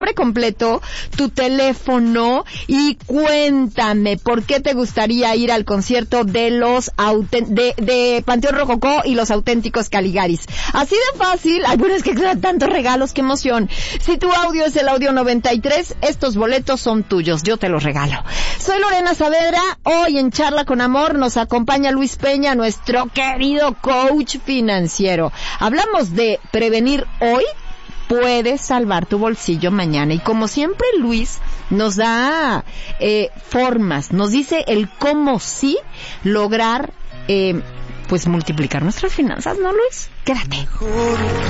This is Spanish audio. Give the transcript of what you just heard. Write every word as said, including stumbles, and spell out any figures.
completo, tu teléfono y cuéntame por qué te gustaría ir al concierto de los autent- de, de Panteón Rococó y los Auténticos Caligaris. Así de fácil. Ay, bueno, es que dan tantos regalos, qué emoción. Si tu audio es el audio noventa y tres, estos boletos son tuyos, yo te los regalo. Soy Lorena Saavedra, hoy en Charla con Amor nos acompaña Luis Peña, nuestro querido coach financiero. Hablamos de prevenir hoy, puedes salvar tu bolsillo mañana. Y como siempre, Luis nos da eh, formas, nos dice el cómo sí lograr, eh, pues multiplicar nuestras finanzas, ¿no, Luis? Quédate.